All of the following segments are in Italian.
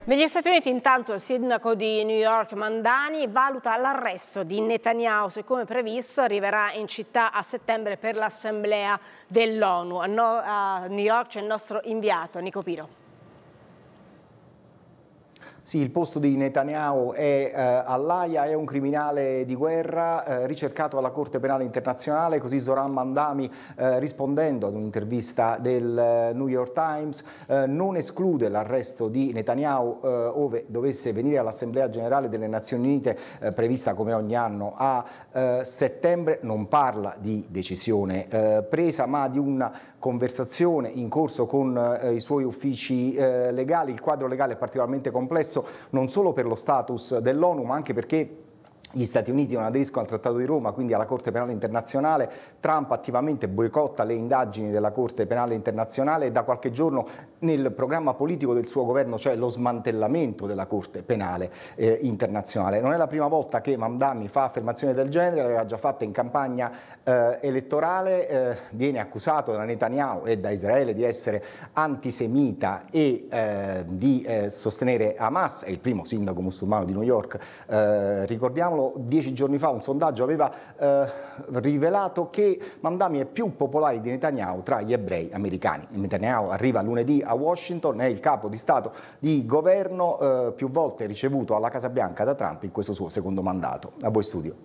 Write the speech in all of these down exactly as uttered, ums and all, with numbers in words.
Negli Stati Uniti intanto il sindaco di New York Mandani valuta l'arresto di Netanyahu, se come previsto arriverà in città a settembre per l'assemblea dell'ONU. A, no, a New York c'è il nostro inviato Nico Piro. Sì, il posto di Netanyahu è eh, all'Aia, è un criminale di guerra eh, ricercato alla Corte Penale Internazionale, così Zoran Mandani eh, rispondendo ad un'intervista del eh, New York Times eh, non esclude l'arresto di Netanyahu eh, ove dovesse venire all'Assemblea Generale delle Nazioni Unite eh, prevista come ogni anno a eh, settembre, non parla di decisione eh, presa ma di una conversazione in corso con eh, i suoi uffici eh, legali. Il quadro legale è particolarmente complesso non solo per lo status dell'ONU ma anche perché gli Stati Uniti non aderiscono al Trattato di Roma, quindi alla Corte Penale Internazionale. Trump attivamente boicotta le indagini della Corte Penale Internazionale e da qualche giorno nel programma politico del suo governo c'è lo smantellamento della Corte Penale eh, Internazionale. Non è la prima volta che Mamdani fa affermazioni del genere, l'aveva già fatta in campagna eh, elettorale, eh, viene accusato da Netanyahu e da Israele di essere antisemita e eh, di eh, sostenere Hamas, è il primo sindaco musulmano di New York, eh, ricordiamolo. Dieci giorni fa un sondaggio aveva eh, rivelato che Mamdani è più popolare di Netanyahu tra gli ebrei americani. Netanyahu arriva lunedì a Washington, è il capo di Stato di governo eh, più volte ricevuto alla Casa Bianca da Trump in questo suo secondo mandato. A voi studio.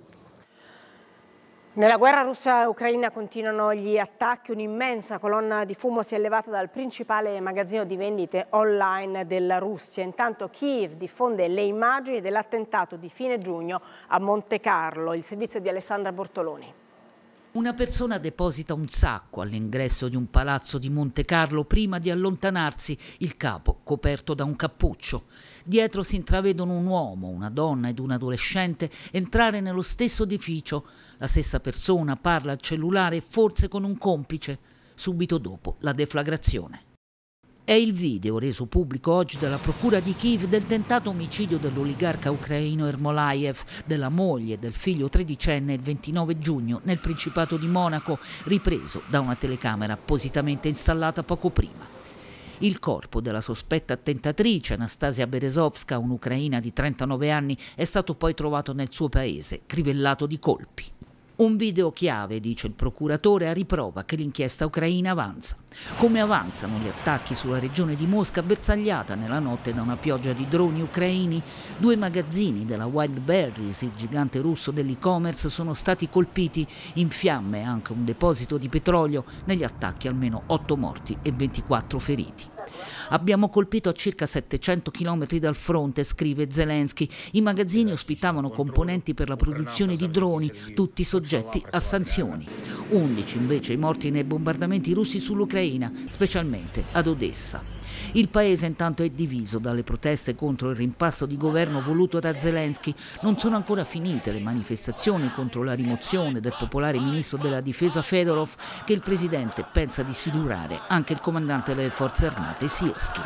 Nella guerra russa-ucraina continuano gli attacchi, un'immensa colonna di fumo si è levata dal principale magazzino di vendite online della Russia. Intanto Kiev diffonde le immagini dell'attentato di fine giugno a Monte Carlo. Il servizio di Alessandra Bortoloni. Una persona deposita un sacco all'ingresso di un palazzo di Monte Carlo prima di allontanarsi, il capo coperto da un cappuccio. Dietro si intravedono un uomo, una donna ed un adolescente entrare nello stesso edificio. La stessa persona parla al cellulare, forse con un complice. Subito dopo la deflagrazione. È il video reso pubblico oggi dalla procura di Kiev del tentato omicidio dell'oligarca ucraino Ermolaev, della moglie e del figlio tredicenne il ventinove giugno nel Principato di Monaco, ripreso da una telecamera appositamente installata poco prima. Il corpo della sospetta attentatrice, Anastasia Berezovska, un'ucraina di trentanove anni, è stato poi trovato nel suo paese, crivellato di colpi. Un video chiave, dice il procuratore, a riprova che l'inchiesta ucraina avanza. Come avanzano gli attacchi sulla regione di Mosca bersagliata nella notte da una pioggia di droni ucraini? Due magazzini della Wildberries, il gigante russo dell'e-commerce, sono stati colpiti, in fiamme anche un deposito di petrolio, negli attacchi almeno otto morti e ventiquattro feriti. Abbiamo colpito a circa settecento chilometri dal fronte, scrive Zelensky. I magazzini ospitavano componenti per la produzione di droni, tutti soggetti a sanzioni. undici invece i morti nei bombardamenti russi sull'Ucraina, specialmente ad Odessa. Il paese intanto è diviso dalle proteste contro il rimpasto di governo voluto da Zelensky. Non sono ancora finite le manifestazioni contro la rimozione del popolare ministro della difesa Fedorov, che il presidente pensa di silurare anche il comandante delle forze armate Sirski.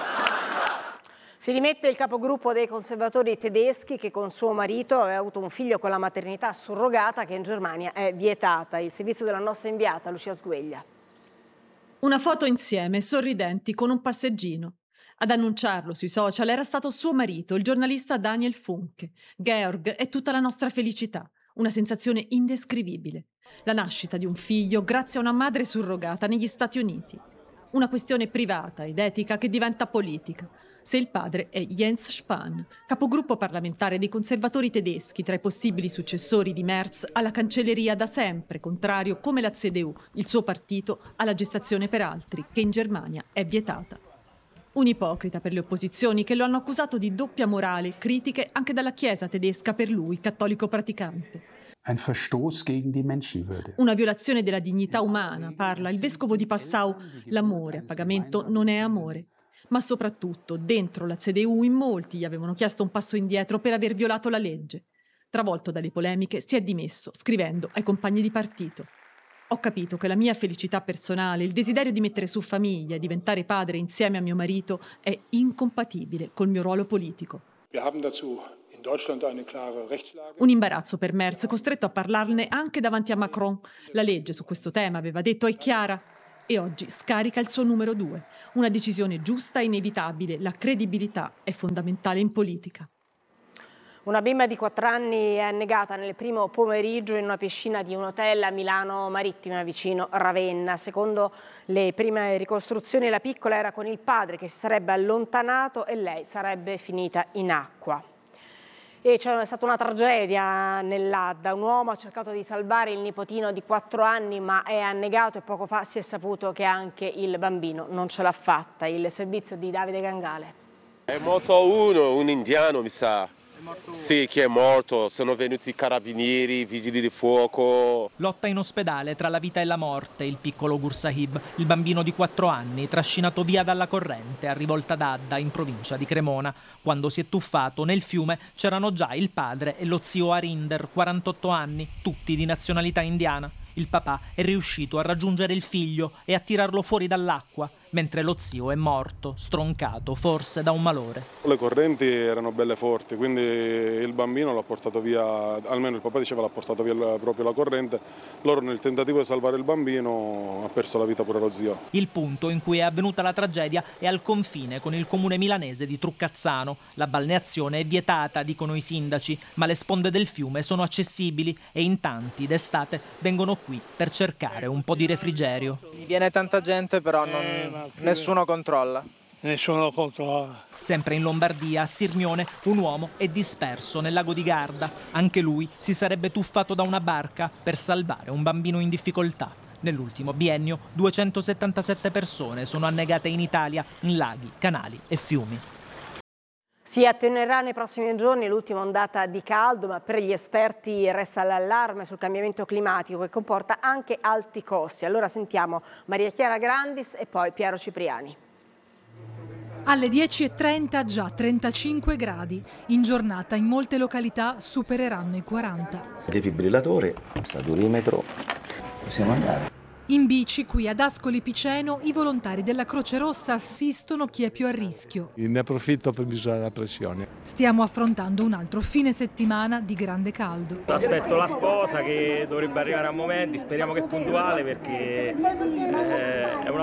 Si dimette il capogruppo dei conservatori tedeschi che con suo marito aveva avuto un figlio con la maternità surrogata che in Germania è vietata. Il servizio della nostra inviata Lucia Sgueglia. Una foto insieme, sorridenti, con un passeggino. Ad annunciarlo sui social era stato suo marito, il giornalista Daniel Funke. Georg è tutta la nostra felicità, una sensazione indescrivibile. La nascita di un figlio grazie a una madre surrogata negli Stati Uniti. Una questione privata ed etica che diventa politica. Se il padre è Jens Spahn, capogruppo parlamentare dei conservatori tedeschi, tra i possibili successori di Merz alla cancelleria, da sempre contrario come la C D U, il suo partito, alla gestazione per altri, che in Germania è vietata. Un ipocrita per le opposizioni che lo hanno accusato di doppia morale, critiche anche dalla Chiesa tedesca per lui, cattolico praticante. Ein Verstoß gegen die Menschenwürde. Una violazione della dignità umana, parla il vescovo di Passau. L'amore a pagamento non è amore. Ma soprattutto, dentro la C D U, in molti gli avevano chiesto un passo indietro per aver violato la legge. Travolto dalle polemiche, si è dimesso, scrivendo ai compagni di partito: «Ho capito che la mia felicità personale, il desiderio di mettere su famiglia e diventare padre insieme a mio marito è incompatibile col mio ruolo politico». Un imbarazzo per Merz, costretto a parlarne anche davanti a Macron. La legge su questo tema, aveva detto, è chiara. e oggi scarica il suo numero due. Una decisione giusta e inevitabile. La credibilità è fondamentale in politica. Una bimba di quattro anni è annegata nel primo pomeriggio in una piscina di un hotel a Milano Marittima, vicino Ravenna. Secondo le prime ricostruzioni, la piccola era con il padre che si sarebbe allontanato e lei sarebbe finita in acqua. E c'è stata una tragedia nell'Adda. Un uomo ha cercato di salvare il nipotino di quattro anni ma è annegato e poco fa si è saputo che anche il bambino non ce l'ha fatta. Il servizio di Davide Gangale. È morto uno, un indiano mi sa. Sì, che è morto, sono venuti i carabinieri, i vigili di fuoco. Lotta in ospedale tra la vita e la morte, il piccolo Gur Sahib, il bambino di quattro anni, trascinato via dalla corrente a Rivolta d'Adda in provincia di Cremona. Quando si è tuffato nel fiume c'erano già il padre e lo zio Harinder, quarantotto anni, tutti di nazionalità indiana. Il papà è riuscito a raggiungere il figlio e a tirarlo fuori dall'acqua, mentre lo zio è morto, stroncato, forse da un malore. Le correnti erano belle forti, quindi il bambino l'ha portato via, almeno il papà diceva l'ha portato via proprio la corrente. Loro nel tentativo di salvare il bambino ha perso la vita pure lo zio. Il punto in cui è avvenuta la tragedia è al confine con il comune milanese di Truccazzano. La balneazione è vietata, dicono i sindaci, ma le sponde del fiume sono accessibili e in tanti d'estate vengono qui per cercare un po' di refrigerio. Viene tanta gente però non, nessuno controlla. Nessuno controlla. Sempre in Lombardia, a Sirmione, un uomo è disperso nel lago di Garda. Anche lui si sarebbe tuffato da una barca per salvare un bambino in difficoltà. Nell'ultimo biennio duecentosettantasette persone sono annegate in Italia in laghi, canali e fiumi. Si attenuerà nei prossimi giorni l'ultima ondata di caldo, ma per gli esperti resta l'allarme sul cambiamento climatico che comporta anche alti costi. Allora sentiamo Maria Chiara Grandis e poi Piero Cipriani. Alle dieci e trenta già trentacinque gradi. In giornata in molte località supereranno i quaranta. Defibrillatore, saturimetro, possiamo andare. In bici, qui ad Ascoli Piceno, i volontari della Croce Rossa assistono chi è più a rischio. Ne approfitto per misurare la pressione. Stiamo affrontando un altro fine settimana di grande caldo. Aspetto la sposa che dovrebbe arrivare a momenti, speriamo che è puntuale perché eh, è una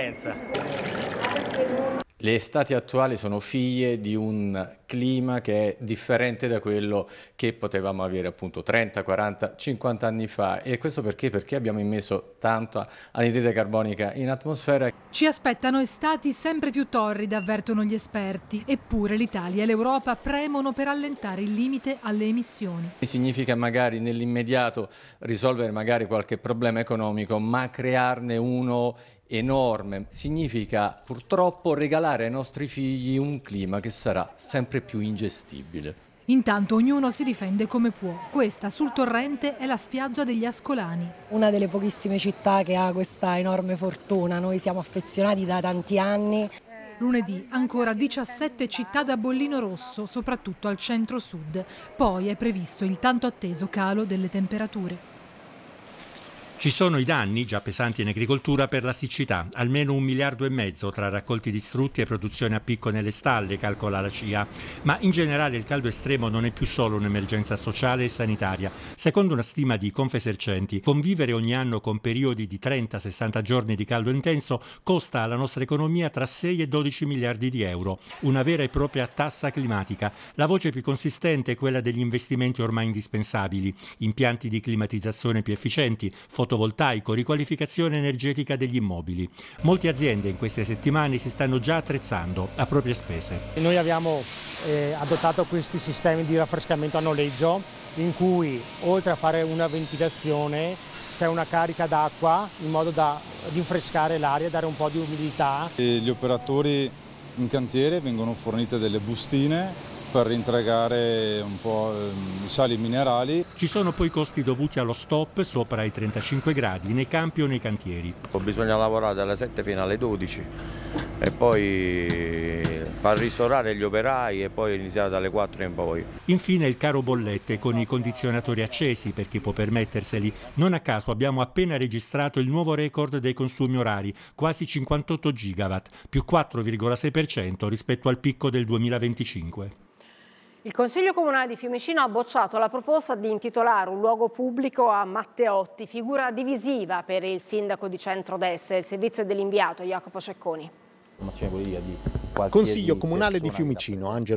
sofferenza. Le estati attuali sono figlie di un clima che è differente da quello che potevamo avere appunto trenta, quaranta, cinquanta anni fa. E questo perché? Perché abbiamo immesso tanto anidride carbonica in atmosfera. Ci aspettano estati sempre più torride, avvertono gli esperti. Eppure l'Italia e l'Europa premono per allentare il limite alle emissioni. Significa magari nell'immediato risolvere magari qualche problema economico, ma crearne uno enorme. Significa purtroppo regalare ai nostri figli un clima che sarà sempre più ingestibile. Intanto ognuno si difende come può. Questa sul torrente è la spiaggia degli Ascolani. Una delle pochissime città che ha questa enorme fortuna. Noi siamo affezionati da tanti anni. Lunedì ancora diciassette città da bollino rosso, soprattutto al centro-sud. Poi è previsto il tanto atteso calo delle temperature. Ci sono i danni, già pesanti in agricoltura, per la siccità. Almeno un miliardo e mezzo tra raccolti distrutti e produzione a picco nelle stalle, calcola la C I A. Ma in generale il caldo estremo non è più solo un'emergenza sociale e sanitaria. Secondo una stima di Confesercenti, convivere ogni anno con periodi di trenta sessanta giorni di caldo intenso costa alla nostra economia tra sei e dodici miliardi di euro. Una vera e propria tassa climatica. La voce più consistente è quella degli investimenti ormai indispensabili. Impianti di climatizzazione più efficienti, fotovoltaico, riqualificazione energetica degli immobili. Molte aziende in queste settimane si stanno già attrezzando a proprie spese. Noi abbiamo eh, adottato questi sistemi di raffrescamento a noleggio in cui oltre a fare una ventilazione c'è una carica d'acqua in modo da ad rinfrescare l'aria, dare un po' di umidità. E gli operatori in cantiere vengono fornite delle bustine per rintragare un po' i sali minerali. Ci sono poi costi dovuti allo stop sopra i trentacinque gradi nei campi o nei cantieri. Bisogna lavorare dalle sette fino alle dodici e poi far ristorare gli operai e poi iniziare dalle quattro in poi. Infine il caro bollette con i condizionatori accesi per chi può permetterseli. Non a caso abbiamo appena registrato il nuovo record dei consumi orari, quasi cinquantotto gigawatt, più quattro virgola sei per cento rispetto al picco del duemilaventicinque. Il Consiglio Comunale di Fiumicino ha bocciato la proposta di intitolare un luogo pubblico a Matteotti, figura divisiva per il sindaco di centrodestra. Il servizio dell'inviato Jacopo Cecconi. Consiglio Comunale di Fiumicino, Angelo